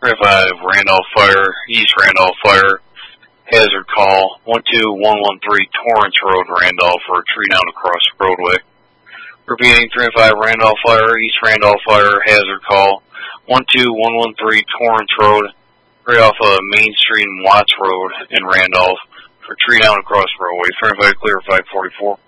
305 Randolph Fire, East Randolph Fire, hazard call, 12113 Torrance Road, Randolph, for a tree down across the roadway. Repeating, 305 Randolph Fire, East Randolph Fire, hazard call, 12113 Torrance Road, right off of Main Street and Watts Road in Randolph, for a tree down across the roadway. 305 clear, 544.